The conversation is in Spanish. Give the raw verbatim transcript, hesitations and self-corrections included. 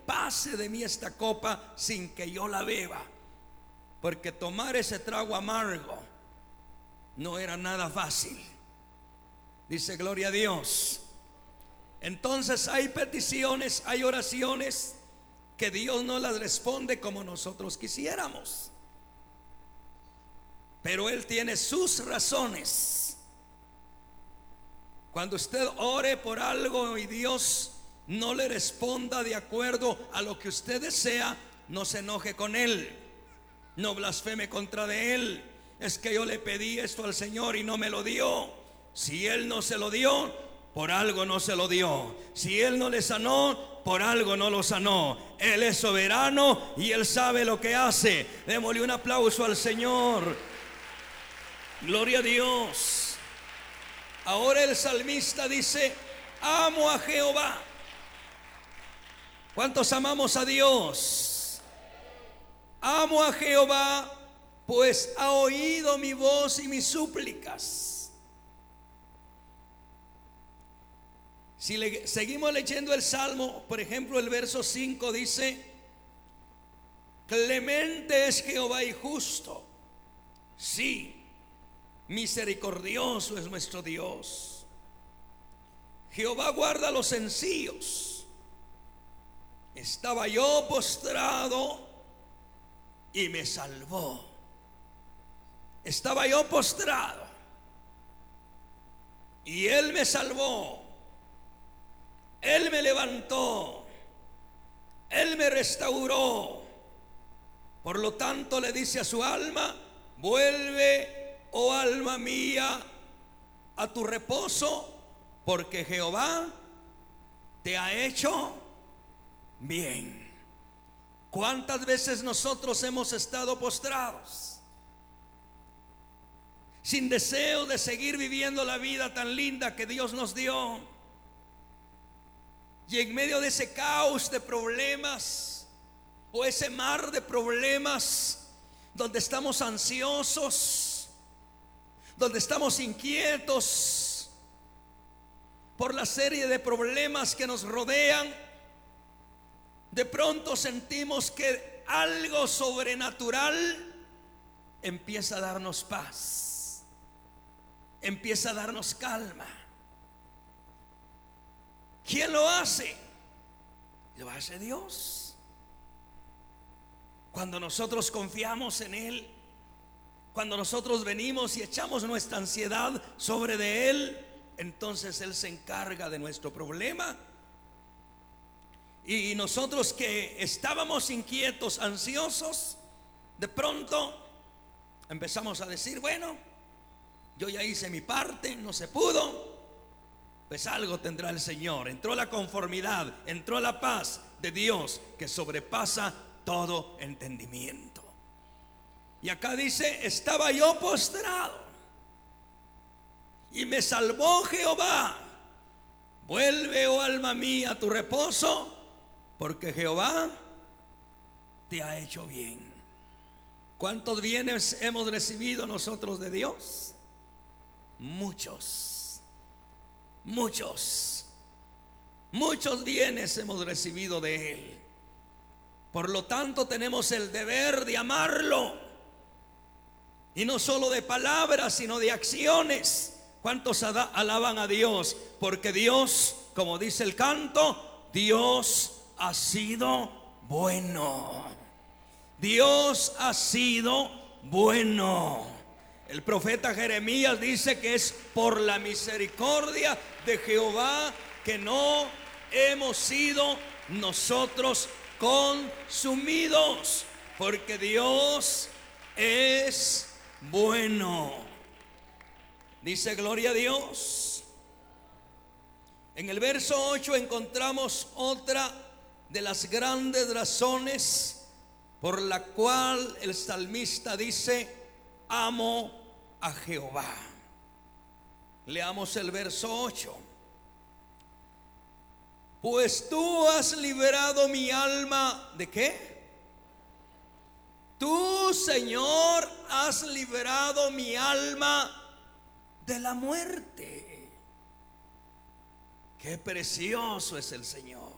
pase de mí esta copa sin que yo la beba, porque tomar ese trago amargo no era nada fácil. Dice gloria a Dios. Entonces hay peticiones, hay oraciones que Dios no las responde como nosotros quisiéramos, pero Él tiene sus razones. Cuando usted ore por algo y Dios no le responda de acuerdo a lo que usted desea, no se enoje con Él, no blasfeme contra de Él. Es que yo le pedí esto al Señor y no me lo dio. Si Él no se lo dio, por algo no se lo dio. Si Él no le sanó, por algo no lo sanó. Él es soberano y Él sabe lo que hace. Démosle un aplauso al Señor. Gloria a Dios. Ahora el salmista dice: amo a Jehová. ¿Cuántos amamos a Dios? Amo a Jehová, pues ha oído mi voz y mis súplicas. Si le, seguimos leyendo el Salmo, por ejemplo, el verso cinco dice: clemente es Jehová y justo. Sí, misericordioso es nuestro Dios. Jehová guarda a los sencillos. Estaba yo postrado y me salvó. Estaba yo postrado y Él me salvó. Él me levantó. Él me restauró. Por lo tanto le dice a su alma: vuelve, oh alma mía, a tu reposo, porque Jehová te ha hecho bien. ¿Cuántas veces nosotros hemos estado postrados, sin deseo de seguir viviendo la vida tan linda que Dios nos dio? Y en medio de ese caos de problemas, o ese mar de problemas, donde estamos ansiosos, donde estamos inquietos por la serie de problemas que nos rodean, de pronto sentimos que algo sobrenatural empieza a darnos paz, empieza a darnos calma. ¿Quién lo hace? Lo hace Dios. Cuando nosotros confiamos en Él, cuando nosotros venimos y echamos nuestra ansiedad sobre de Él, entonces Él se encarga de nuestro problema. Y nosotros que estábamos inquietos, ansiosos, de pronto empezamos a decir: bueno, yo ya hice mi parte, no se pudo, pues algo tendrá el Señor. Entró la conformidad, entró la paz de Dios que sobrepasa todo entendimiento. Y acá dice: estaba yo postrado y me salvó Jehová. Vuelve, oh alma mía, a tu reposo, porque Jehová te ha hecho bien. ¿Cuántos bienes hemos recibido nosotros de Dios? Muchos, muchos, muchos bienes hemos recibido de Él. Por lo tanto, tenemos el deber de amarlo, y no solo de palabras, sino de acciones. ¿Cuántos alaban a Dios? Porque Dios, como dice el canto, Dios ha sido bueno. Dios ha sido bueno. El profeta Jeremías dice que es por la misericordia de Jehová que no hemos sido nosotros consumidos, porque Dios es bueno. Dice gloria a Dios. En el verso ocho encontramos otra de las grandes razones por la cual el salmista dice: amo a Jehová. Leamos el verso ocho. Pues tú has librado mi alma, ¿de qué? Tú, Señor, has librado mi alma de la muerte. Qué precioso es el Señor.